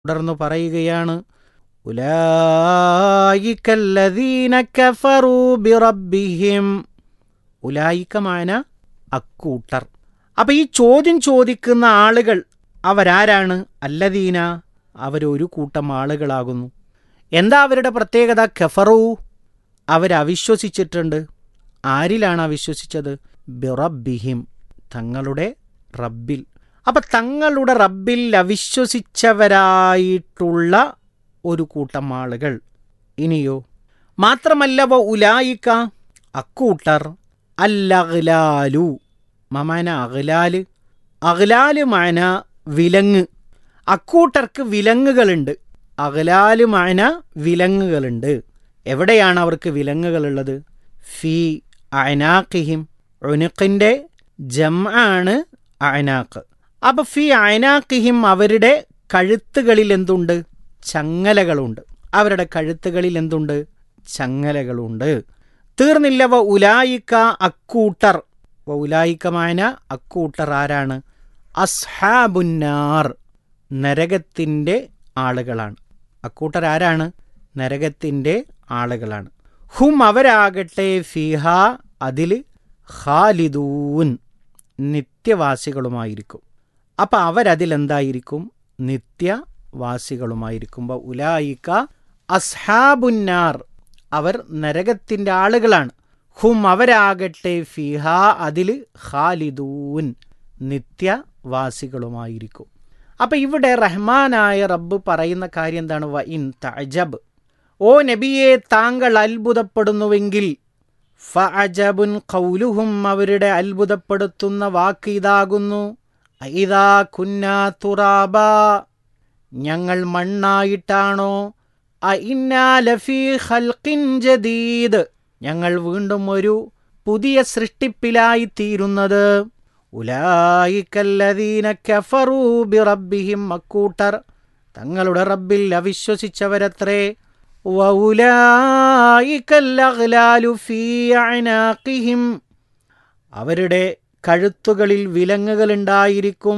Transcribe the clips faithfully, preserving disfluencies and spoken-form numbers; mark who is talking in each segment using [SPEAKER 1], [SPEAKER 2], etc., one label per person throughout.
[SPEAKER 1] തുടർന്ന് പറയുകയാണ്, ഉലായിക്കല്ലദീന കഫറൂ ബിറബ്ബിഹിം. ഉലായിക്ക മാന അക്കൂട്ടർ. അപ്പം ഈ ചോദ്യം ചോദിക്കുന്ന ആളുകൾ അവരാരാണ്? അല്ലദീന, അവരൊരു കൂട്ടം ആളുകളാകുന്നു. എന്താ അവരുടെ പ്രത്യേകത? കഫറൂ, അവരവിശ്വസിച്ചിട്ടുണ്ട്. ആരിലാണ് അവിശ്വസിച്ചത്? ബിറബ്ബിഹിം, തങ്ങളുടെ റബ്ബിൽ. അപ്പം തങ്ങളുടെ റബ്ബിൽ അവിശ്വസിച്ചവരായിട്ടുള്ള ഒരു കൂട്ടം ആളുകൾ. ഇനിയോ മാത്രമല്ല, വ ഉലായിക്ക, അക്കൂട്ടർ, അല്ലഗ്ലാലു, മമാന അഗ്ലാല്, അഗ്ലാല് മാന വിലങ്ങ്. അക്കൂട്ടർക്ക് വിലങ്ങുകളുണ്ട്. അഗ്ലാല് മാന വിലങ്ങുകളുണ്ട്. എവിടെയാണ് അവർക്ക് വിലങ്ങുകളുള്ളത്? ഫി അനാഖിഹിം, ഉനുഖിൻ്റെ ജംആണ് അനാഖ്. അപ്പം ഫി അനാഖിഹിം, അവരുടെ കഴുത്തുകളിൽ എന്തുണ്ട്? ചങ്ങലകളുണ്ട്. അവരുടെ കഴുത്തുകളിൽ എന്തുണ്ട്? ചങ്ങലകളുണ്ട്. തീർന്നില്ല. വ ഉലായിക്ക, അക്കൂട്ടർ. വ ഉലായിക്ക മാന അക്കൂട്ടർ ആരാണ്? അസ്ഹാബുന്നാർ, നരകത്തിൻ്റെ ആളുകളാണ്. അക്കൂട്ടർ ആരാണ്? നരകത്തിൻ്റെ ആളുകളാണ്. ഹും, അവരാകട്ടെ ഫിഹ, അതിൽ ഖാലിദൂൻ, നിത്യവാസികളുമായിരിക്കും. അപ്പം അവരതിലെന്തായിരിക്കും? നിത്യവാസികളുമായിരിക്കുമ്പോൾ ഉലായിക്ക അസ്ഹാബുന്നാർ, അവർ നരകത്തിൻ്റെ ആളുകളാണ്. ഹും, അവരാകട്ടെ ഫിഹ, അതിൽ ഖാലിദൂൻ, നിത്യവാസികളുമായിരിക്കും. അപ്പം ഇവിടെ റഹ്മാനായ റബ്ബ് പറയുന്ന കാര്യം എന്താണ്? വ ഇൻ തഅജബ്, ഓ നബിയെ താങ്കൾ അത്ഭുതപ്പെടുന്നുവെങ്കിൽ, ഫഅജബുൻ ഖൗലുഹും, അവരുടെ അത്ഭുതപ്പെടുത്തുന്ന വാക്ക് ഇതാകുന്നു, ഇദാ കുന്നാ തുറാബാ, ഞങ്ങൾ മണ്ണായിട്ടാണോ, അഇന്നാ ലഫീ ഖൽഖിൻ ജദീദ്, ഞങ്ങൾ വീണ്ടും ഒരു പുതിയ സൃഷ്ടിപ്പിലായി തീരുന്നത്. ഉലായിക്കല്ലദീന കഫറൂ ബിറബ്ബിഹിം, അക്കൂട്ടർ തങ്ങളുടെ റബ്ബിൽ അവിശ്വസിച്ചവരത്രേ. വഉലായിക്കൽ അഗ്ലാലു ഫീ അനാഖിഹിം, അവരുടെ കഴുത്തുകളിൽ വിലങ്ങുകളുണ്ടായിരിക്കും.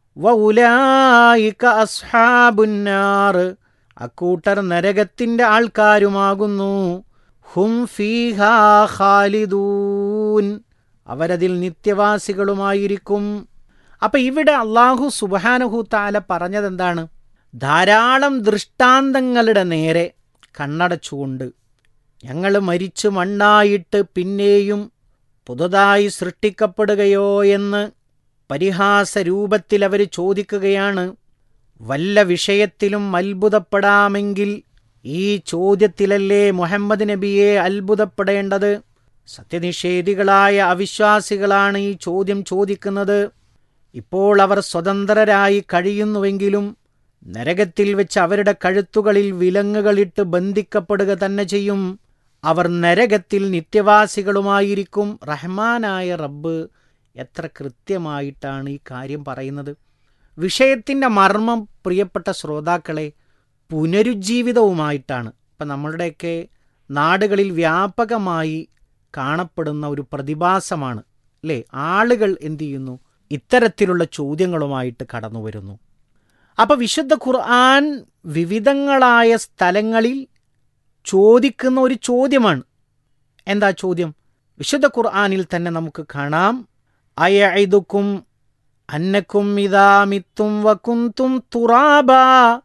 [SPEAKER 1] വഉലായിക അസ്ഹാബുന്നാർ, അക്കൂട്ടർ നരകത്തിൻ്റെ ആൾക്കാരുമാകുന്നു. ഹും ഫീഹാ ഖാലിദൂൻ, അവരതിൽ നിത്യവാസികളുമായിരിക്കും. അപ്പം ഇവിടെ അള്ളാഹു സുബ്ഹാനഹു തആല പറഞ്ഞതെന്താണ്? ധാരാളം ദൃഷ്ടാന്തങ്ങളുടെ നേരെ കണ്ണടച്ചുകൊണ്ട് ഞങ്ങൾ മരിച്ചു മണ്ണായിട്ട് പിന്നെയും പുതുതായി സൃഷ്ടിക്കപ്പെടുകയോ എന്ന് പരിഹാസരൂപത്തിൽ അവർ ചോദിക്കുകയാണ്. വല്ല വിഷയത്തിലും അത്ഭുതപ്പെടാമെങ്കിൽ ഈ ചോദ്യത്തിലല്ലേ മുഹമ്മദ് നബിയെ അത്ഭുതപ്പെടേണ്ടത്? സത്യനിഷേധികളായ അവിശ്വാസികളാണ് ഈ ചോദ്യം ചോദിക്കുന്നത്. ഇപ്പോൾ അവർ സ്വതന്ത്രരായി കഴിയുന്നുവെങ്കിലും നരകത്തിൽ വെച്ച് അവരുടെ കഴുത്തുകളിൽ വിലങ്ങുകളിട്ട് ബന്ധിക്കപ്പെടുക തന്നെ ചെയ്യും. അവർ നരകത്തിൽ നിത്യവാസികളുമായിരിക്കും. റഹ്മാനായ റബ്ബ് എത്ര കൃത്യമായിട്ടാണ് ഈ കാര്യം പറയുന്നത്. വിഷയത്തിൻ്റെ മർമ്മം, പ്രിയപ്പെട്ട ശ്രോതാക്കളെ, പുനരുജ്ജീവിതവുമായിട്ടാണ്. ഇപ്പം നമ്മളുടെയൊക്കെ നാടുകളിൽ വ്യാപകമായി കാണപ്പെടുന്ന ഒരു പ്രതിഭാസമാണ് അല്ലേ? ആളുകൾ എന്തു ചെയ്യുന്നു? ഇത്തരത്തിലുള്ള ചോദ്യങ്ങളുമായിട്ട് കടന്നു വരുന്നു. അപ്പോൾ വിശുദ്ധ ഖുർആൻ വിവിധങ്ങളായ സ്ഥലങ്ങളിൽ ചോദിക്കുന്ന ഒരു ചോദ്യമാണ്. എന്താ ചോദ്യം? വിശുദ്ധ ഖുർആനിൽ തന്നെ നമുക്ക് കാണാം, അയഇദുക്കും അന്നക്കും ഇദാ മിത്തും വകുന്തും തുറാബാ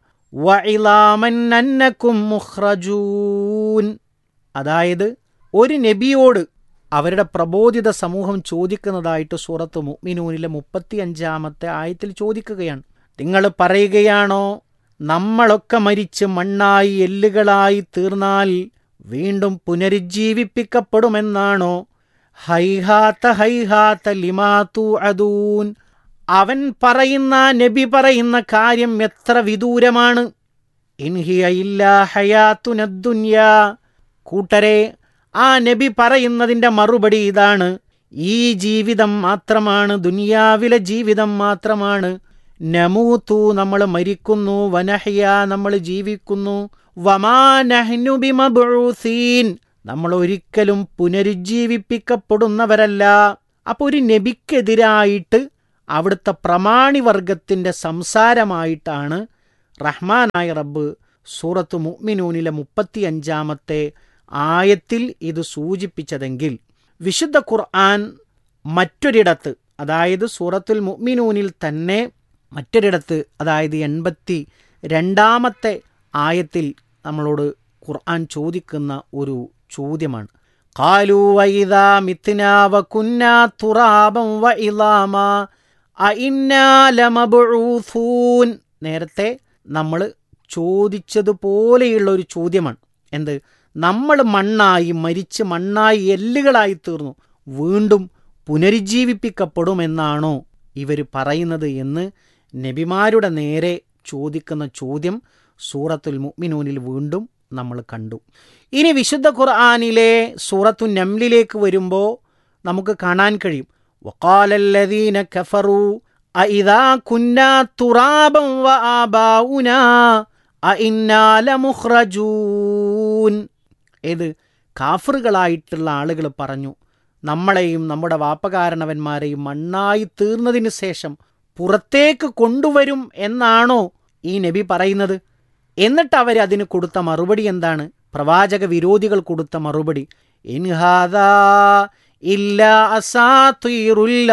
[SPEAKER 1] വഇലാമൻ അന്നക്കും മുഖ്റജൂൻ. അതായത് ഒരു നബിയോട് അവരുടെ പ്രബോധിത സമൂഹം ചോദിക്കുന്നതായിട്ട് സൂറത്ത് മുഅ്മിനൂനിലെ മുപ്പത്തി അഞ്ചാമത്തെ ആയത്തിൽ ചോദിക്കുകയാണ്. നിങ്ങൾ പറയുകയാണോ നമ്മളൊക്കെ മരിച്ച് മണ്ണായി എല്ലുകളായി തീർന്നാൽ വീണ്ടും പുനരുജ്ജീവിപ്പിക്കപ്പെടുമെന്നാണോ? ഹൈഹാത്ത ഹൈഹാത്ത ലിമാ തുഅദൂൻ, അവൻ പറയുന്ന, നബി പറയുന്ന കാര്യം എത്ര വിദൂരമാണ്. ഇൻഹിയ ഇല്ലാ ഹയാത്തുനദ് ദുനിയാ, കൂട്ടരെ ആ നബി പറയുന്നതിൻ്റെ മറുപടി ഇതാണ്, ഈ ജീവിതം മാത്രമാണ്, ദുനിയാവിലെ ജീവിതം മാത്രമാണ്. നമൂതു, നമ്മൾ മരിക്കുന്നു, വനഹ്യ, നമ്മൾ ജീവിക്കുന്നു, വമാ നഹ്നു ബിമബ്ഊസീൻ, നമ്മൾ ഒരിക്കലും പുനരുജ്ജീവിപ്പിക്കപ്പെടുന്നവരല്ല. അപ്പോൾ ഒരു നബിക്കെതിരായിട്ട് അവിടുത്തെ പ്രമാണിവർഗത്തിൻ്റെ സംസാരമായിട്ടാണ് റഹ്മാനായ റബ്ബ് സൂറത്ത് മുഅ്മിനൂനിലെ മുപ്പത്തി അഞ്ചാമത്തെ ആയത്തിൽ ഇത് സൂചിപ്പിച്ചതെങ്കിൽ വിശുദ്ധ ഖുർആൻ മറ്റൊരിടത്ത്, അതായത് സൂറത്തുൽ മുഅ്മിനൂനിൽ തന്നെ മറ്റൊരിടത്ത്, അതായത് എൺപത്തി രണ്ടാമത്തെ ആയത്തിൽ നമ്മളോട് ഖുർആൻ ചോദിക്കുന്ന ഒരു ചോദ്യമാണ്. ഖാലൂ വഇദാ മിത്നാ വകുന്നാ തുറാബൻ വഇളാമാ അഇന്നാ ലമബ്ഊസൂൻ. നേരത്തെ നമ്മൾ ചോദിച്ചതുപോലെയുള്ള ഒരു ചോദ്യമാണ്. എന്ത്? നമ്മൾ മണ്ണായി മരിച്ച് മണ്ണായി എല്ലുകളായി തീർന്നു, വീണ്ടും പുനരുജ്ജീവിപ്പിക്കപ്പെടുമെന്നാണോ ഇവർ പറയുന്നത് എന്ന് നബിമാരുടെ നേരെ ചോദിക്കുന്ന ചോദ്യം സൂറത്തുൽ മുഅ്മിനൂനിൽ വീണ്ടും നമ്മൾ കണ്ടു. ഇനി വിശുദ്ധ ഖുർആനിലെ സൂറത്തു നംലിലേക്ക് വരുമ്പോൾ നമുക്ക് കാണാൻ കഴിയും, വഖാലല്ലദീന കഫറൂ അഇദാ കുന്നാ തുറാബൻ വആബാഉനാ അഇന്നാ ലമുഖ്റജൂൻ. ഏത്? കാഫറുകളായിട്ടുള്ള ആളുകൾ പറഞ്ഞു, നമ്മളെയും നമ്മുടെ വാപ്പകാരണവന്മാരെയും മണ്ണായി തീർന്നതിന് ശേഷം പുറത്തേക്ക് കൊണ്ടുവരും എന്നാണോ ഈ നബി പറയുന്നത്? എന്നിട്ട് അവർ അതിന് കൊടുത്ത മറുപടി എന്താണ്? പ്രവാചക വിരോധികൾ കൊടുത്ത മറുപടി, ഇൻ ഹാദാ ഇല്ലാ അസാതീറുൽ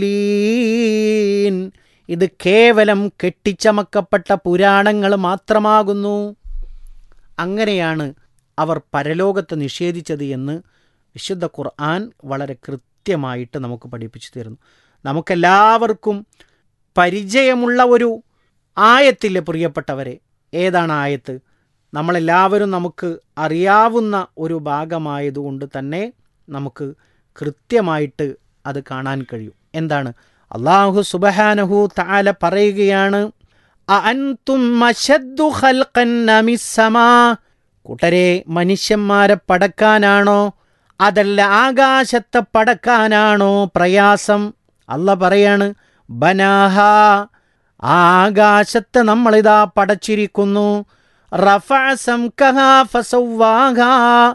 [SPEAKER 1] അവ്വലീൻ, ഇത് കേവലം കെട്ടിച്ചമക്കപ്പെട്ട പുരാണങ്ങൾ മാത്രമാകുന്നു. അങ്ങനെയാണ് അവർ പരലോകത്തെ നിഷേധിച്ചത് എന്ന് വിശുദ്ധ ഖുർആൻ വളരെ കൃത്യമായിട്ട് നമുക്ക് പഠിപ്പിച്ചു തരുന്നു. നമുക്കെല്ലാവർക്കും പരിചയമുള്ള ഒരു ആയത്തില്ലേ പ്രിയപ്പെട്ടവരെ? ഏതാണ് ആയത്ത്? നമ്മളെല്ലാവരും നമുക്ക് അറിയാവുന്ന ഒരു ഭാഗമായതുകൊണ്ട് തന്നെ നമുക്ക് കൃത്യമായിട്ട് അത് കാണാൻ കഴിയും. എന്താണ്? അല്ലാഹു സുബ്ഹാനഹു തആല പറയുകയാണ്, അഅൻതും അശദ്ദു ഖൽഖൻ മിസ്സമാ. കൂട്ടരെ, മനുഷ്യന്മാരെ പടക്കാനാണോ അതല്ല ആകാശത്തെ പടക്കാനാണോ പ്രയാസം? അല്ലാഹ് പറയാണ്, ബനാഹ, ആകാശത്തെ നമ്മളിതാ പടച്ചിരിക്കുന്നു. റഫഅ സംകഹാ ഫസവ്വാഹാ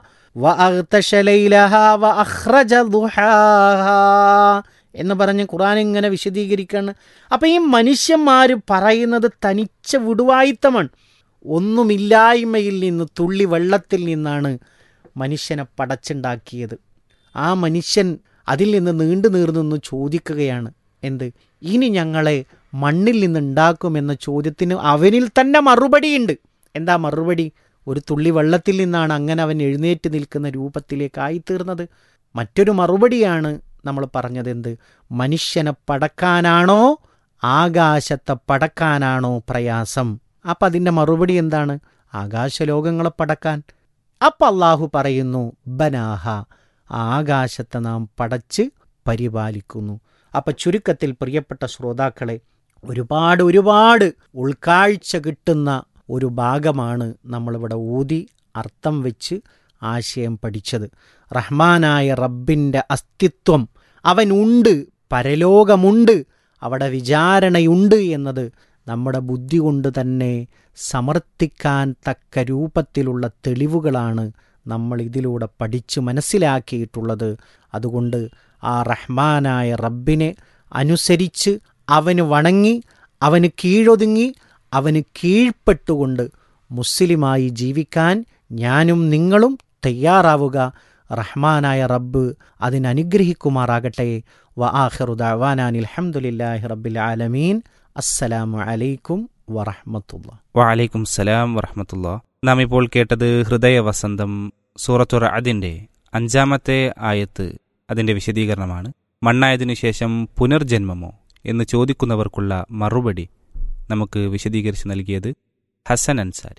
[SPEAKER 1] വഅഗ്തശ ലൈലഹാ വഅഖ്റജ ദുഹാഹാ എന്ന് പറഞ്ഞ് ഖുർആൻ ഇങ്ങനെ വിശദീകരിക്കുകയാണ്. അപ്പം ഈ മനുഷ്യന്മാർ പറയുന്നത് തനിച്ച വിടുവായിത്തമാണ്. ഒന്നുമില്ലായ്മയിൽ നിന്ന്, തുള്ളി വെള്ളത്തിൽ നിന്നാണ് മനുഷ്യനെ പടച്ചുണ്ടാക്കിയത്. ആ മനുഷ്യൻ അതിൽ നിന്ന് നീണ്ടു നീർന്നു ചോദിക്കുകയാണ്, എന്ത്? ഇനി ഞങ്ങളെ മണ്ണിൽ നിന്നുണ്ടാക്കുമെന്ന ചോദ്യത്തിന് അവനിൽ തന്നെ മറുപടിയുണ്ട്. എന്താ മറുപടി? ഒരു തുള്ളി വെള്ളത്തിൽ നിന്നാണ് അങ്ങനെ അവൻ എഴുന്നേറ്റ് നിൽക്കുന്ന രൂപത്തിലേക്കായിത്തീർന്നത്. മറ്റൊരു മറുപടിയാണ് നമ്മൾ പറഞ്ഞത്, എന്ത്? മനുഷ്യനെ പടക്കാനാണോ ആകാശത്തെ പടക്കാനാണോ പ്രയാസം? അപ്പം അതിൻ്റെ മറുപടി എന്താണ്? ആകാശലോകങ്ങളെ പടക്കാൻ. അപ്പം അള്ളാഹു പറയുന്നു, ബനാഹ, ആകാശത്തെ നാം പടച്ച് പരിപാലിക്കുന്നു. അപ്പം ചുരുക്കത്തിൽ പ്രിയപ്പെട്ട ശ്രോതാക്കളെ, ഒരുപാട് ഒരുപാട് ഉൾക്കാഴ്ച കിട്ടുന്ന ഒരു ഭാഗമാണ് നമ്മളിവിടെ ഊതി അർത്ഥം വെച്ച് ആശയം പഠിച്ചത്. റഹ്മാനായ റബ്ബിൻ്റെ അസ്തിത്വം, അവനുണ്ട്, പരലോകമുണ്ട്, അവിടെ വിചാരണയുണ്ട് എന്നത് നമ്മുടെ ബുദ്ധി കൊണ്ട് തന്നെ സമർത്ഥിക്കാൻ തക്ക രൂപത്തിലുള്ള തെളിവുകളാണ് നമ്മൾ ഇതിലൂടെ പഠിച്ച് മനസ്സിലാക്കിയിട്ടുള്ളത്. അതുകൊണ്ട് ആ റഹ്മാനായ റബ്ബിനെ അനുസരിച്ച് അവന് വണങ്ങി, അവന് കീഴൊതുങ്ങി, അവന് കീഴ്പ്പെട്ടുകൊണ്ട് മുസ്ലിമായി ജീവിക്കാൻ ഞാനും നിങ്ങളും തയ്യാറാവുക. റഹ്മാനായ റബ്ബ് അതിനനുഗ്രഹിക്കുമാറാകട്ടെ. വ ആഖിറു ദഅവാനാ അൽഹംദുലില്ലാഹി റബ്ബിൽ ആലമീൻ. അസ്സലാമു അലൈക്കും വറഹ്മത്തുള്ളാഹി.
[SPEAKER 2] വഅലൈക്കും സലാം വറഹ്മത്തുള്ളാഹി. നാം ഇപ്പോൾ കേട്ടത് ഹൃദയവസന്തം സൂറത്തു റഅദിന്റെ അഞ്ചാമത്തെ ആയത്ത്, അതിൻ്റെ വിശദീകരണമാണ്. മണ്ണായതിനു ശേഷം പുനർജന്മമോ എന്ന് ചോദിക്കുന്നവർക്കുള്ള മറുപടി നമുക്ക് വിശദീകരിച്ച് നൽകിയത് Hasan Ansari.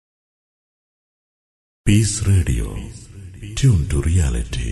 [SPEAKER 3] Piece radio, tune to reality.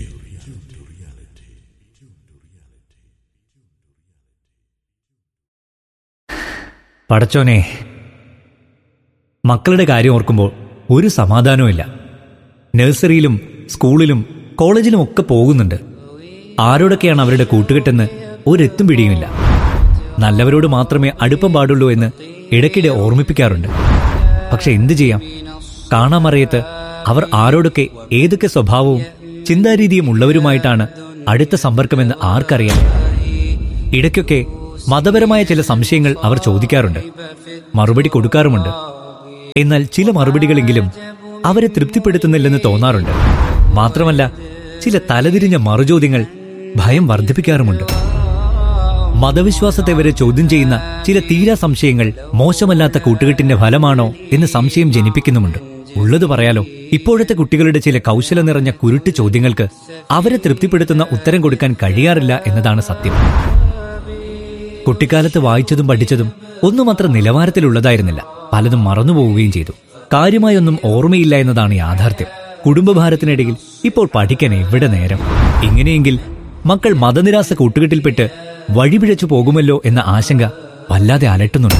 [SPEAKER 4] പടച്ചോനെ, മക്കളുടെ കാര്യം ഓർക്കുമ്പോൾ ഒരു സമാധാനവുമില്ല. നഴ്സറിയിലും സ്കൂളിലും കോളേജിലും ഒക്കെ പോകുന്നുണ്ട്. ആരോടൊക്കെയാണ് അവരുടെ കൂട്ടുകെട്ടെന്ന് ഒരെത്തും പിടിയുമില്ല. നല്ലവരോട് മാത്രമേ അടുപ്പം പാടുള്ളൂ എന്ന് ഇടയ്ക്കിടെ ഓർമ്മിപ്പിക്കാറുണ്ട്. പക്ഷെ എന്തു ചെയ്യാം? കാണാമറിയത്ത് അവർ ആരോടൊക്കെ ഏതൊക്കെ സ്വഭാവവും ചിന്താരീതിയും ഉള്ളവരുമായിട്ടാണ് അടുത്ത സമ്പർക്കമെന്ന് ആർക്കറിയാം? ഇടയ്ക്കൊക്കെ മതപരമായ ചില സംശയങ്ങൾ അവർ ചോദിക്കാറുണ്ട്, മറുപടി കൊടുക്കാറുമുണ്ട്. എന്നാൽ ചില മറുപടികളെങ്കിലും അവരെ തൃപ്തിപ്പെടുത്തുന്നില്ലെന്ന് തോന്നാറുണ്ട്. മാത്രമല്ല, ചില തലതിരിഞ്ഞ മറുചോദ്യങ്ങൾ ഭയം വർദ്ധിപ്പിക്കാറുമുണ്ട്. മതവിശ്വാസത്തെ വരെ ചോദ്യം ചെയ്യുന്ന ചില തീരാ സംശയങ്ങൾ മോശമല്ലാത്ത കൂട്ടുകെട്ടിന്റെ ഫലമാണോ എന്ന് സംശയം ജനിപ്പിക്കുന്നുമുണ്ട്. ഉള്ളത് പറയാലോ, ഇപ്പോഴത്തെ കുട്ടികളുടെ ചില കൗശല നിറഞ്ഞ കുരുട്ട് ചോദ്യങ്ങൾക്ക് അവരെ തൃപ്തിപ്പെടുത്തുന്ന ഉത്തരം കൊടുക്കാൻ കഴിയാറില്ല എന്നതാണ് സത്യം. കുട്ടിക്കാലത്ത് വായിച്ചതും പഠിച്ചതും ഒന്നും അത്ര നിലവാരത്തിലുള്ളതായിരുന്നില്ല. പലതും മറന്നുപോവുകയും ചെയ്തു. കാര്യമായൊന്നും ഓർമ്മയില്ല എന്നതാണ് യാഥാർത്ഥ്യം. കുടുംബഭാരത്തിനിടയിൽ ഇപ്പോൾ പഠിക്കാൻ എവിടെ നേരം? ഇങ്ങനെയെങ്കിൽ മക്കൾ മതനിരാസ കൂട്ടുകെട്ടിൽപ്പെട്ട് വഴിപിഴച്ചു പോകുമല്ലോ എന്ന ആശങ്ക വല്ലാതെ അലട്ടുന്നുണ്ട്.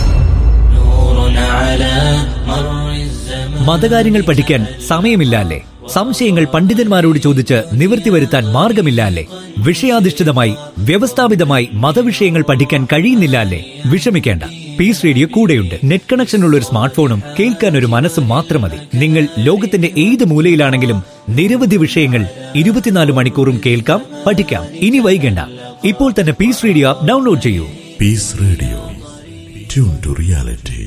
[SPEAKER 4] മതകാര്യങ്ങൾ പഠിക്കാൻ സമയമില്ല അല്ലേ? സംശയങ്ങൾ പണ്ഡിതന്മാരോട് ചോദിച്ച് നിവൃത്തി വരുത്താൻ മാർഗമില്ല അല്ലേ? വിഷയാധിഷ്ഠിതമായി വ്യവസ്ഥാപിതമായി മതവിഷയങ്ങൾ പഠിക്കാൻ കഴിയുന്നില്ല അല്ലേ? വിഷമിക്കേണ്ട, പീസ് റേഡിയോ കൂടെയുണ്ട്. നെറ്റ് കണക്ഷനുള്ള ഒരു സ്മാർട്ട് ഫോണും കേൾക്കാൻ ഒരു മനസ്സും മാത്രം മതി. നിങ്ങൾ ലോകത്തിന്റെ ഏത് മൂലയിലാണെങ്കിലും നിരവധി വിഷയങ്ങൾ ഇരുപത്തിനാല് മണിക്കൂറും കേൾക്കാം, പഠിക്കാം. ഇനി വൈകണ്ട, ഇപ്പോൾ തന്നെ പീസ് റേഡിയോ ആപ്പ് ഡൗൺലോഡ് ചെയ്യൂ.
[SPEAKER 3] Peace Radio. Tune to reality.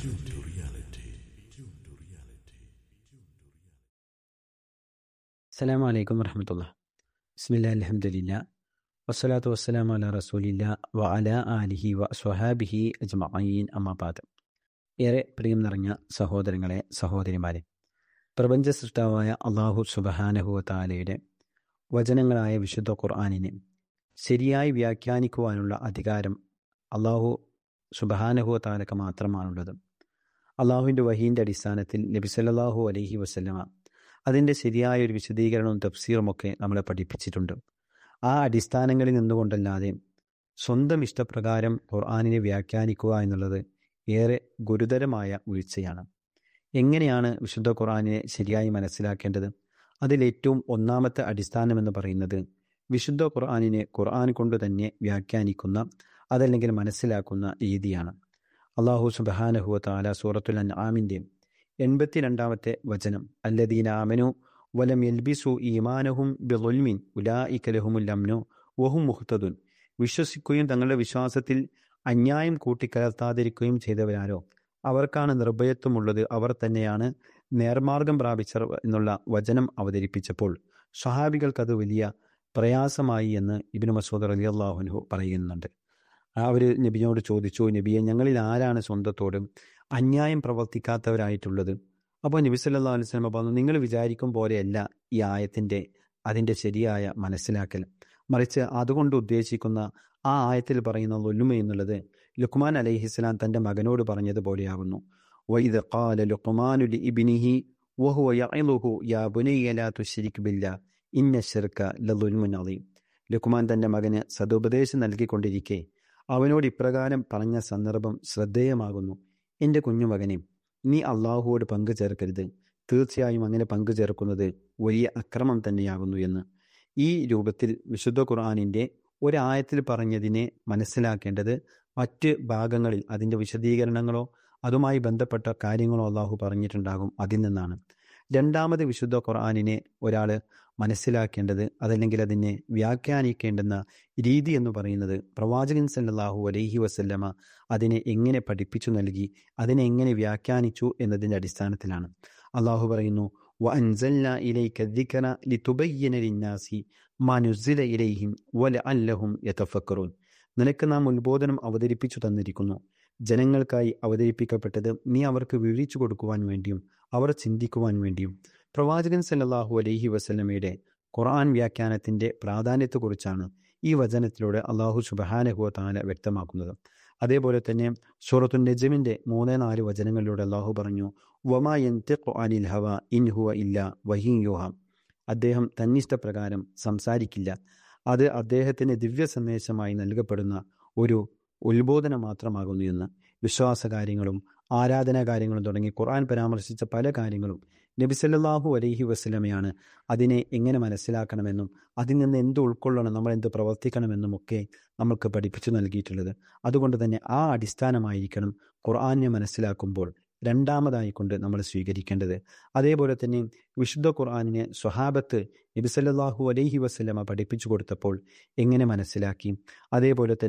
[SPEAKER 1] അസ്സലാമു അലൈക്കും വറഹ്മത്തുള്ളാഹി. ബിസ്മില്ലാഹിൽ അൽഹംദുലില്ലാഹ് വസ്സലാത്തു വസ്സലാമു അലാ റസൂലില്ലാഹ് വ അലാ ആലിഹി വ സ്വഹാബിഹി അജ്മഈൻ. അമ്മാ ബഅദ്. ഏറെ പ്രിയം നിറഞ്ഞ സഹോദരങ്ങളെ, സഹോദരിമാരെ, പ്രപഞ്ച സൃഷ്ടാവായ അല്ലാഹു സുബ്ഹാനഹു വ തആലയുടെ വചനങ്ങളായ വിശുദ്ധ ഖുർആനിനെ ശരിയായി വ്യാഖ്യാനിക്കുവാനുള്ള അധികാരം അല്ലാഹു സുബ്ഹാനഹു വ തആലക്ക് മാത്രമാണുള്ളത്. അള്ളാഹുവിൻ്റെ വഹീൻ്റെ അടിസ്ഥാനത്തിൽ നബി സല്ലല്ലാഹു അലൈഹി വസല്ലമ അതിൻ്റെ ശരിയായൊരു വിശദീകരണവും തഫ്സീറുമൊക്കെ നമ്മളെ പഠിപ്പിച്ചിട്ടുണ്ട്. ആ അടിസ്ഥാനങ്ങളിൽ നിന്നുകൊണ്ടല്ലാതെ സ്വന്തം ഇഷ്ടപ്രകാരം ഖുർആനിനെ വ്യാഖ്യാനിക്കുക എന്നുള്ളത് ഏറെ ഗുരുതരമായ വീഴ്ചയാണ്. എങ്ങനെയാണ് വിശുദ്ധ ഖുർആനിനെ ശരിയായി മനസ്സിലാക്കേണ്ടത്? അതിലേറ്റവും ഒന്നാമത്തെ അടിസ്ഥാനമെന്ന് പറയുന്നത് വിശുദ്ധ ഖുർആനിനെ ഖുർആൻ കൊണ്ട് തന്നെ വ്യാഖ്യാനിക്കുന്ന, അതല്ലെങ്കിൽ മനസ്സിലാക്കുന്ന രീതിയാണ്. അല്ലാഹു സുബ്ഹാനഹു വ തആല സൂറത്തുൽ അൻആമിൻ്റെ എൺപത്തിരണ്ടാമത്തെ വചനം, അല്ലദീന ആമനു വലം യൽബിസു ഈമാനഹും ബിളുൽമിൻ ഉലായിക ലഹുമുൽ അംനു വഹും മുഹ്തദുൻ, വിശ്വസിക്കുകയും തങ്ങളുടെ വിശ്വാസത്തിൽ അന്യായം കൂട്ടിക്കലർത്താതിരിക്കുകയും ചെയ്തവരാരോ അവർക്കാണ് നിർഭയത്വമുള്ളത്, അവർ തന്നെയാണ് നേർമാർഗം പ്രാപിച്ചർ എന്നുള്ള വചനം അവതരിപ്പിച്ചപ്പോൾ സ്വഹാബികൾക്കത് വലിയ പ്രയാസമായി എന്ന് ഇബ്നു മസ്ഊദ് റളിയല്ലാഹു അൻഹു പറയുന്നുണ്ട്. അവർ നബിയോട് ചോദിച്ചു, നബിയെ, ഞങ്ങളിൽ ആരാണ് സ്വന്തത്തോട് അന്യായം പ്രവർത്തിക്കാത്തവരായിട്ടുള്ളത്? അപ്പോൾ നബി സല്ലല്ലാഹു അലൈഹി വസല്ലം പറഞ്ഞു, നിങ്ങൾ വിചാരിക്കും പോലെയല്ല ഈ ആയത്തിൻ്റെ അതിൻ്റെ ശരിയായ മനസ്സിലാക്കൽ. മറിച്ച് അതുകൊണ്ട് ഉദ്ദേശിക്കുന്ന ആ ആയത്തിൽ പറയുന്ന ളുൽമ എന്നുള്ളത് ലുഖ്മാൻ അലൈഹിസ്സലാം തൻ്റെ മകനോട് പറഞ്ഞതുപോലെയാകുന്നു. വഇദ് ഖാല ലുഖ്മാനു ലിഇബ്നിഹി വഹുവ യഇളുഹു യാ ബുനയ്യ ലാ തുശ്രിക് ബില്ലാഹ് ഇന്ന ശിർക ലളുൽമുൻ അളീം. ലുഖ്മാൻ തൻ്റെ മകന് സദുപദേശം നൽകിക്കൊണ്ടിരിക്കെ അവനോട് ഇപ്രകാരം പറഞ്ഞ സന്ദർഭം ശ്രദ്ധേയമാകുന്നു. എൻ്റെ കുഞ്ഞുമകനെ, നീ അള്ളാഹുവോട് പങ്കു ചേർക്കരുത്, തീർച്ചയായും അങ്ങനെ പങ്കു ചേർക്കുന്നത് വലിയ അക്രമം തന്നെയാകുന്നു എന്ന്. ഈ രൂപത്തിൽ വിശുദ്ധ ഖുർആനിൻ്റെ ഒരായത്തിൽ പറഞ്ഞതിനെ മനസ്സിലാക്കേണ്ടത് മറ്റ് ഭാഗങ്ങളിൽ അതിൻ്റെ വിശദീകരണങ്ങളോ അതുമായി ബന്ധപ്പെട്ട കാര്യങ്ങളോ അള്ളാഹു പറഞ്ഞിട്ടുണ്ടാകും, അതിൽ നിന്നാണ്. രണ്ടാമത് വിശുദ്ധ ഖുർആനിനെ ഒരാൾ മനസ്സിലാക്കേണ്ടത്, അതല്ലെങ്കിൽ അതിനെ വ്യാഖ്യാനിക്കേണ്ടുന്ന രീതി എന്ന് പറയുന്നത് പ്രവാചകൻ സല്ലല്ലാഹു അലൈഹി വസല്ലമ അതിനെ എങ്ങനെ പഠിപ്പിച്ചു നൽകി, അതിനെ എങ്ങനെ വ്യാഖ്യാനിച്ചു എന്നതിൻ്റെ അടിസ്ഥാനത്തിലാണ്. അള്ളാഹു പറയുന്നു, വഅൻസൽനാ ഇലൈക ദിക്റ ലിതുബയ്യിന ലിന്നാസി മാ നുസ്സില ഇലൈഹിം വലഅല്ലഹും യതഫക്കറൂൻ. നിനക്ക് നാം ഉത്ബോധനം അവതരിപ്പിച്ചു തന്നിരിക്കുന്നു. ജനങ്ങൾക്കായി അവതരിപ്പിക്കപ്പെട്ടത് നീ അവർക്ക് വിവരിച്ചു കൊടുക്കുവാൻ വേണ്ടിയും അവർ ചിന്തിക്കുവാൻ വേണ്ടിയും. പ്രവാചകൻ സല്ലല്ലാഹു അലൈഹി വസല്ലമയുടെ ഖുർആൻ വ്യാഖ്യാനത്തിൻ്റെ പ്രാധാന്യത്തെക്കുറിച്ചാണ് ഈ വചനത്തിലൂടെ അള്ളാഹു സുബ്ഹാനഹു വ തആല വ്യക്തമാക്കുന്നത്. അതേപോലെ തന്നെ സൂറത്തുൻ നജ്മിൻ്റെ മൂന്ന് നാല് വചനങ്ങളിലൂടെ അള്ളാഹു പറഞ്ഞു, വമാ യൻതിഖു അനിൽ ഹവാ ഇൻ ഹുവ ഇല്ലാ വഹ്യുൻ യൂഹാ. അദ്ദേഹം തന്നിഷ്ടപ്രകാരം സംസാരിക്കില്ല, അത് അദ്ദേഹത്തിന് ദിവ്യ സന്ദേശമായി നൽകപ്പെടുന്ന ഒരു ഉത്ബോധനം മാത്രമാകുന്നു എന്ന്. വിശ്വാസകാര്യങ്ങളും ആരാധനാ കാര്യങ്ങളും തുടങ്ങി ഖുർആൻ പരാമർശിച്ച പല കാര്യങ്ങളും നബി സല്ലല്ലാഹു അലൈഹി വസല്ലമയാണ് അതിനെ എങ്ങനെ മനസ്സിലാക്കണമെന്നും അതിൽ നിന്ന് എന്ത് ഉൾക്കൊള്ളണം, നമ്മൾ എന്ത് പ്രവർത്തിക്കണമെന്നും ഒക്കെ നമുക്ക് പഠിപ്പിച്ചു നൽകിയിട്ടുള്ളത്. അതുകൊണ്ട് തന്നെ ആ അടിസ്ഥാനമായിരിക്കണം ഖുർആനെ മനസ്സിലാക്കുമ്പോൾ രണ്ടാമതായിക്കൊണ്ട് നമ്മൾ സ്വീകരിക്കേണ്ടത്. അതേപോലെ തന്നെ വിശുദ്ധ ഖുർആനിനെ സ്വഹാബത്ത് നബി സല്ലല്ലാഹു അലൈഹി വസല്ലമ പഠിപ്പിച്ചു കൊടുത്തപ്പോൾ എങ്ങനെ മനസ്സിലാക്കി, അതേപോലെ തന്നെ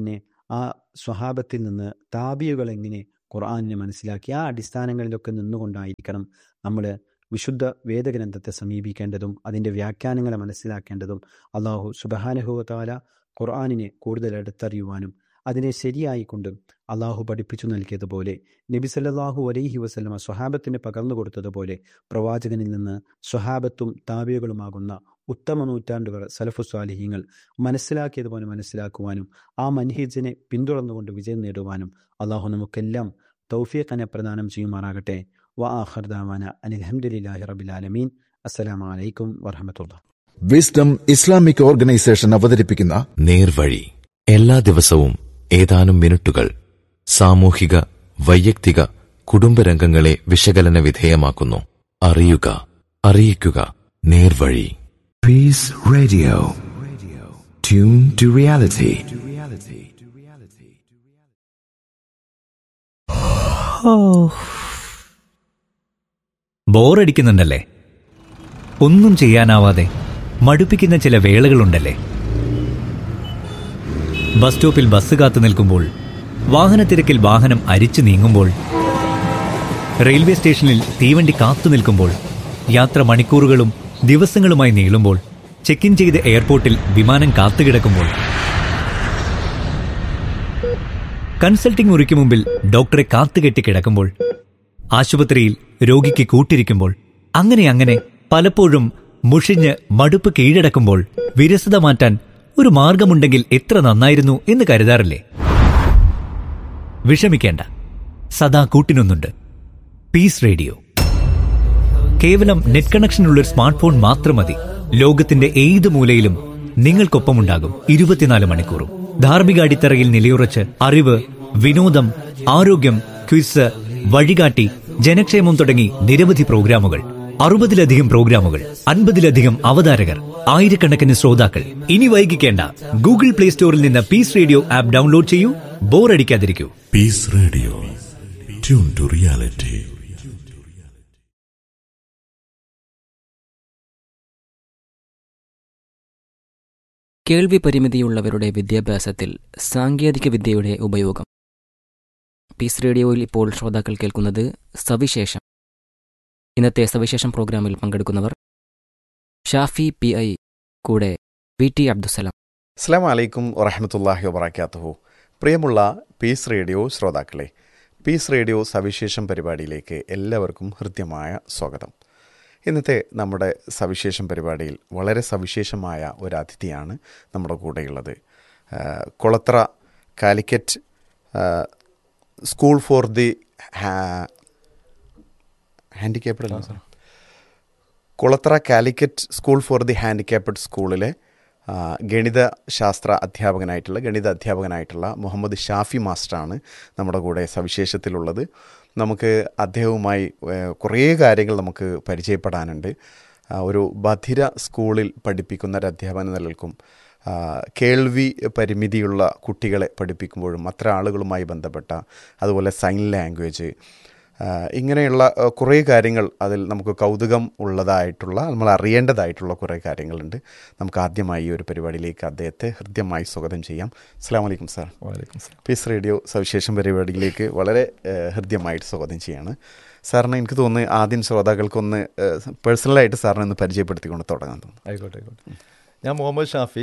[SPEAKER 1] ആ സ്വഹാബത്തിൽ നിന്ന് താബിയുകൾ എങ്ങനെ ഖുർആനിനെ മനസ്സിലാക്കി, ആ അടിസ്ഥാനങ്ങളിലൊക്കെ നിന്നുകൊണ്ടായിരിക്കണം നമ്മൾ വിശുദ്ധ വേദഗ്രന്ഥത്തെ സമീപിക്കേണ്ടതും അതിൻ്റെ വ്യാഖ്യാനങ്ങളെ മനസ്സിലാക്കേണ്ടതും. അള്ളാഹു സുബ്ഹാനഹു വ തആല ഖുർആനിനെ കൂടുതൽ അടുത്തറിയുവാനും അതിനെ ശരിയായിക്കൊണ്ട് അള്ളാഹു പഠിപ്പിച്ചു നൽകിയതുപോലെ നബി സല്ലല്ലാഹു അലൈഹി വസല്ലമ സ്വഹാബത്തിന് പകർന്നു കൊടുത്തതുപോലെ പ്രവാചകനിൽ നിന്ന് സ്വഹാബത്തും താബികളുമാകുന്ന ഉത്തമ നൂറ്റാണ്ടുകൾ സലഫു സ്വാലിഹീങ്ങൾ മനസ്സിലാക്കിയതുപോലെ മനസ്സിലാക്കുവാനും ആ മൻഹിജിനെ പിന്തുടർന്നുകൊണ്ട് വിജയം നേടുവാനും അള്ളാഹു നമുക്കെല്ലാം തൗഫീഖനെ പ്രദാനം ചെയ്യുമാറാകട്ടെ. വ ആഖിർ ദഅവാന അനിൽ ഹംദുലില്ലാഹി റബ്ബിൽ ആലമീൻ. അസ്സലാമു അലൈക്കും വറഹ്മത്തുള്ളാഹി.
[SPEAKER 5] വിസ്ഡം ഇസ്ലാമിക് ഓർഗനൈസേഷൻ അവതരിപ്പിക്കുന്ന
[SPEAKER 3] നേർവഴി എല്ലാ ദിവസവും ഏതാനും മിനിറ്റുകൾ സാമൂഹിക വൈയക്തിക കുടുംബരംഗങ്ങളെ വിശകലന വിധേയമാക്കുന്നു. അറിയുക, അറിയിക്കുക. നേർവഴി.
[SPEAKER 5] Peace Radio. Tune to reality.
[SPEAKER 4] ബോറടിക്കുന്നുണ്ടല്ലേ? ഒന്നും ചെയ്യാനാവാതെ മടുപ്പിക്കുന്ന ചില വേളകളുണ്ടല്ലേ? ബസ് സ്റ്റോപ്പിൽ ബസ് കാത്തു നിൽക്കുമ്പോൾ, വാഹനത്തിരക്കിൽ വാഹനം അരിച്ചു നീങ്ങുമ്പോൾ, റെയിൽവേ സ്റ്റേഷനിൽ തീവണ്ടി കാത്തു നിൽക്കുമ്പോൾ, യാത്ര മണിക്കൂറുകളും ദിവസങ്ങളുമായി നീളുമ്പോൾ, ചെക്ക് ഇൻ ചെയ്ത് എയർപോർട്ടിൽ വിമാനം കാത്തുകിടക്കുമ്പോൾ, കൺസൾട്ടിംഗ് മുറിക്ക് മുമ്പിൽ ഡോക്ടറെ കാത്തുകെട്ടി കിടക്കുമ്പോൾ, ആശുപത്രിയിൽ രോഗിക്ക് കൂട്ടിരിക്കുമ്പോൾ, അങ്ങനെ അങ്ങനെ പലപ്പോഴും മുഷിഞ്ഞ് മടുപ്പ് കീഴടക്കുമ്പോൾ വിരസത മാറ്റാൻ ഒരു മാർഗമുണ്ടെങ്കിൽ എത്ര നന്നായിരുന്നു എന്ന് കരുതാറില്ലേ? വിഷമിക്കേണ്ട, സദാ കൂട്ടിനൊന്നുണ്ട്. Piece radio. കേവലം നെറ്റ് കണക്ഷനുള്ള ഒരു സ്മാർട്ട് ഫോൺ മാത്രം മതി. ലോകത്തിന്റെ ഏത് മൂലയിലും നിങ്ങൾക്കൊപ്പമുണ്ടാകും ഇരുപത്തിനാല് മണിക്കൂറും. ധാർമ്മിക അടിത്തറയിൽ നിലയുറച്ച് അറിവ്, വിനോദം, ആരോഗ്യം, ക്വിസ്, വഴികാട്ടി, ജനക്ഷേമം തുടങ്ങി നിരവധി പ്രോഗ്രാമുകൾ. അറുപതിലധികം പ്രോഗ്രാമുകൾ, അൻപതിലധികം അവതാരകർ, ആയിരക്കണക്കിന് ശ്രോതാക്കൾ. ഇനി വൈകിക്കേണ്ട, ഗൂഗിൾ പ്ലേ സ്റ്റോറിൽ നിന്ന് പീസ് റേഡിയോ ആപ്പ് ഡൗൺലോഡ് ചെയ്യൂ. ബോറടിക്കാതിരിക്കൂ.
[SPEAKER 3] Piece radio. Tune to reality.
[SPEAKER 6] കേൾവി പരിമിതിയുള്ളവരുടെ വിദ്യാഭ്യാസത്തിൽ സാങ്കേതിക വിദ്യയുടെ ഉപയോഗം. പീസ് റേഡിയോയിൽ ഇപ്പോൾ ശ്രോതാക്കൾ കേൾക്കുന്നത് സവിശേഷം. ഇന്നത്തെ സവിശേഷം പ്രോഗ്രാമിൽ പങ്കെടുക്കുന്നവർ ഷാഫി പി ഐ, കൂടെ വി ടി അബ്ദുസലാം.
[SPEAKER 7] അസ്സലാമു അലൈക്കും വറഹ്മത്തുള്ളാഹി വബറകാതുഹു. പ്രിയമുള്ള പീസ് റേഡിയോ ശ്രോതാക്കളെ, പീസ് റേഡിയോ സവിശേഷം പരിപാടിയിലേക്ക് എല്ലാവർക്കും ഹൃദ്യമായ സ്വാഗതം. ഇന്നത്തെ നമ്മുടെ സവിശേഷം പരിപാടിയിൽ വളരെ സവിശേഷമായ ഒരു അതിഥിയാണ് നമ്മുടെ കൂടെയുള്ളത്. കൊളത്ര Calicut school for the handicapped അല്ല sir കൊളത്ര Calicut school for the handicapped സ്കൂളിലെ ഗണിത ശാസ്ത്ര അധ്യാപകനായിട്ടുള്ള ഗണിത അധ്യാപകനായിട്ടുള്ള മുഹമ്മദ് ഷാഫി മാസ്റ്ററാണ് നമ്മുടെ കൂടെ സവിശേഷത്തിലുള്ളത്. നമുക്ക് അദ്ദേഹവുമായി കുറേ കാര്യങ്ങൾ നമുക്ക് പരിചയപ്പെടാനുണ്ട്. ഒരു ബധിര സ്കൂളിൽ പഠിപ്പിക്കുന്ന ഒരു അധ്യാപന നിലനിൽക്കും കേൾവി പരിമിതിയുള്ള കുട്ടികളെ പഠിപ്പിക്കുമ്പോഴും അത്തരം ആളുകളുമായി ബന്ധപ്പെട്ട, അതുപോലെ സൈൻ ലാംഗ്വേജ്, ഇങ്ങനെയുള്ള കുറേ കാര്യങ്ങൾ അതിൽ നമുക്ക് കൗതുകം ഉള്ളതായിട്ടുള്ള, നമ്മൾ അറിയേണ്ടതായിട്ടുള്ള കുറേ കാര്യങ്ങളുണ്ട്. നമുക്ക് ആദ്യമായി ഈ ഒരു പരിപാടിയിലേക്ക് അദ്ദേഹത്തെ ഹൃദ്യമായി സ്വാഗതം ചെയ്യാം. അസ്സലാമു അലൈക്കും സാർ.
[SPEAKER 8] വലൈക്കും സലാം.
[SPEAKER 7] പീസ് റേഡിയോ സവിശേഷം പരിപാടിയിലേക്ക് വളരെ ഹൃദ്യമായിട്ട് സ്വാഗതം ചെയ്യാണ്. സാറിന് എനിക്ക് തോന്നുന്നു ആദ്യം ശ്രോതാക്കൾക്കൊന്ന് പേഴ്സണലായിട്ട് സാറിനെ ഒന്ന് പരിചയപ്പെടുത്തിക്കൊണ്ട് തുടങ്ങാൻ തോന്നുന്നു.
[SPEAKER 8] ആയിക്കോട്ടെ ആയിക്കോട്ടെ. ഞാൻ മുഹമ്മദ് ഷാഫി,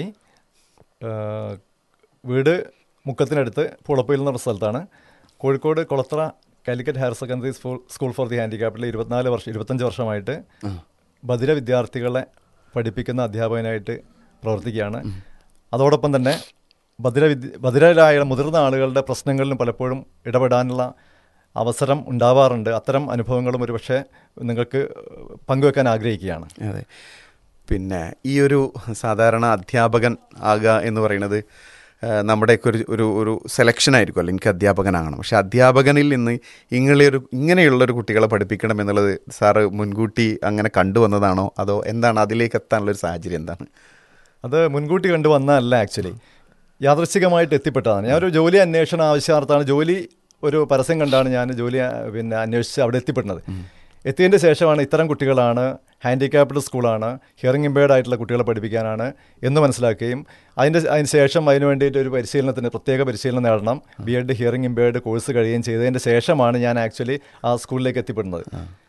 [SPEAKER 8] വീട് മുക്കത്തിനടുത്ത് പുളപ്പയിൽ എന്ന സ്ഥലത്താണ്. Kozhikode കൊളത്ര Calicut higher secondary school school for the ഹാൻഡിക്യാപ്ഡിൽ ഇരുപത്തിനാല് വർഷം ഇരുപത്തഞ്ച് വർഷമായിട്ട് ബധിര വിദ്യാർത്ഥികളെ പഠിപ്പിക്കുന്ന അധ്യാപകനായിട്ട് പ്രവർത്തിക്കുകയാണ്. അതോടൊപ്പം തന്നെ ബധിര വിദ്യ ബധിരരായ മുതിർന്ന ആളുകളുടെ പ്രശ്നങ്ങളിലും പലപ്പോഴും ഇടപെടാനുള്ള അവസരം ഉണ്ടാവാറുണ്ട്. അത്തരം അനുഭവങ്ങളും ഒരുപക്ഷെ നിങ്ങൾക്ക് പങ്കുവെക്കാൻ ആഗ്രഹിക്കുകയാണ്.
[SPEAKER 7] അതെ, പിന്നെ ഈ ഒരു സാധാരണ അധ്യാപകൻ ആകുക എന്ന് പറയുന്നത് നമ്മുടെയൊക്കെ ഒരു ഒരു ഒരു സെലക്ഷൻ ആയിരിക്കുമല്ലോ. എനിക്ക് അധ്യാപകനാകണം, പക്ഷെ അധ്യാപകനിൽ നിന്ന് ഇങ്ങനെയൊരു ഇങ്ങനെയുള്ളൊരു കുട്ടികളെ പഠിപ്പിക്കണം എന്നുള്ളത് സാറ് മുൻകൂട്ടി അങ്ങനെ കണ്ടുവന്നതാണോ, അതോ എന്താണ് അതിലേക്ക് എത്താനുള്ളൊരു സാഹചര്യം എന്താണ്?
[SPEAKER 8] അത് മുൻകൂട്ടി കണ്ടുവന്നതല്ല, ആക്ച്വലി യാദൃശ്ചികമായിട്ട് എത്തിപ്പെട്ടതാണ്. ഞാനൊരു ജോലി അന്വേഷണ ആവശ്യാർത്ഥാണ്, ജോലി ഒരു പരസ്യം കണ്ടാണ് ഞാൻ ജോലി പിന്നെ അന്വേഷിച്ച് അവിടെ എത്തിപ്പെടുന്നത്. എത്തിയതിൻ്റെ ശേഷമാണ് ഇത്തരം കുട്ടികളാണ് ഹാൻഡിക്യാപ്ഡ് സ്കൂളാണ്, ഹിയറിംഗ് ഇമ്പയർഡ് ആയിട്ടുള്ള കുട്ടികളെ പഠിപ്പിക്കാനാണ് എന്ന് മനസ്സിലാക്കുകയും അതിൻ്റെ അതിന് ശേഷം അതിന് വേണ്ടിയിട്ട് ഒരു പരിശീലനത്തിന് പ്രത്യേക പരിശീലനം നേടണം, B Ed hearing impaired course കഴിയുകയും ചെയ്തതിൻ്റെ ശേഷമാണ് ഞാൻ ആക്ച്വലി ആ സ്കൂളിലേക്ക് എത്തിപ്പെടുന്നത്.